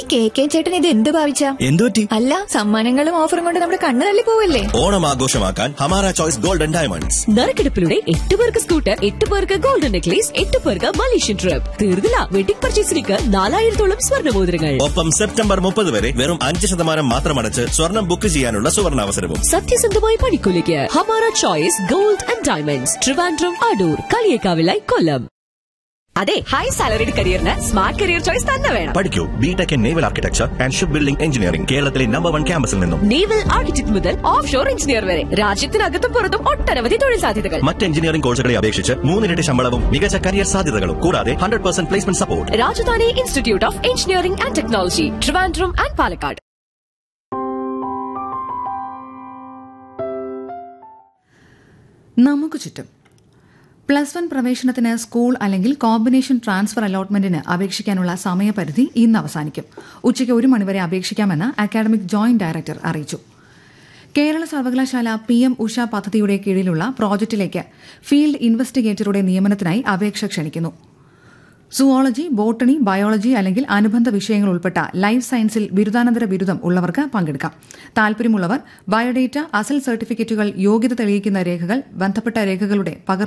K ചേട്ടൻ ഇത് എന്ത് ഭാവിച്ച? എന്തുപറ്റി? അല്ല, സമ്മാനങ്ങളും ഓഫറും കൊണ്ട് നമ്മുടെ കണ്ണു തള്ളി പോവല്ലേ? ഓണം ആഘോഷമാക്കാൻ ഹമാര ചോയ്സ് ഗോൾഡൻ ഡയമണ്ട്സ്. നറുക്കെടുപ്പിലൂടെ 8 പേർക്ക് സ്കൂട്ടർ, 8 പേർക്ക് ഗോൾഡൻ നെക്ലേസ്, 8 പേർക്ക് മലേഷ്യൻ ട്രിപ്പ്. തീർന്നില്ല, വെഡിംഗ് പർച്ചേസിലേക്ക് 4000-ഓളം സ്വർണ്ണമോതിരങ്ങൾ. ഒപ്പം സെപ്റ്റംബർ 30 വരെ വെറും 5% മാത്രം അടച്ച് സ്വർണം ബുക്ക് ചെയ്യാനുള്ള സുവർണാവസരവും. സത്യസന്ധമായ പണിക്കൂലിക്ക് Hamara choice gold and diamonds, Trivandrum, Adoor, കളിയേക്കാവിലായി, കൊല്ലം. അതെ, high salaried കരിയറിന് smart career choice തന്നെ വേണം. പഠിക്കൂ BTech in naval architecture and ship building engineering, കേരളത്തിലെ നമ്പർ 1 ക്യാമ്പസിൽ നിന്നും. നേവൽ ആർക്കിടെക്ട് മുതൽ ഓഫ് ഷോർ എഞ്ചിനീയർ വരെ രാജ്യത്തിനകത്തും പുറത്തും ഒട്ടനവധി തൊഴിൽ സാധ്യതകൾ. മറ്റ് എഞ്ചിനീയറിംഗ് കോഴ്സുകളെ അപേക്ഷിച്ച് 3 ഇരട്ടി ശമ്പളവും മികച്ച കരിയർ സാധ്യതകളും കൂടാതെ 100% placement support. Rajdhani institute of engineering and technology, Trivandrum and Palakkad. നമുക്ക് ചുറ്റും +1 പ്രവേശനത്തിന് സ്കൂൾ അല്ലെങ്കിൽ കോമ്പിനേഷൻ ട്രാൻസ്ഫർ അലോട്ട്മെന്റിന് അപേക്ഷിക്കാനുള്ള സമയപരിധി ഇന്ന് അവസാനിക്കും. ഉച്ചയ്ക്ക് 1 മണിവരെ അപേക്ഷിക്കാമെന്ന് അക്കാഡമിക് ജോയിന്റ് ഡയറക്ടർ അറിയിച്ചു. കേരള സർവകലാശാല PM ഉഷ പദ്ധതിയുടെ കീഴിലുള്ള പ്രോജക്റ്റിലേക്ക് ഫീൽഡ് ഇൻവെസ്റ്റിഗേറ്ററുടെ നിയമനത്തിനായി അപേക്ഷ ക്ഷണിക്കുന്നു. സുവോളജി, ബോട്ടണി, ബയോളജി അല്ലെങ്കിൽ അനുബന്ധ വിഷയങ്ങൾ ഉൾപ്പെട്ട ലൈഫ് സയൻസിൽ ബിരുദാനന്തര ബിരുദം ഉള്ളവർക്ക് പങ്കെടുക്കാം. താൽപര്യമുള്ളവർ ബയോഡേറ്റ, അസൽ സർട്ടിഫിക്കറ്റുകൾ, യോഗ്യത തെളിയിക്കുന്ന രേഖകൾ, ബന്ധപ്പെട്ട രേഖകളുടെ പകർപ്പ്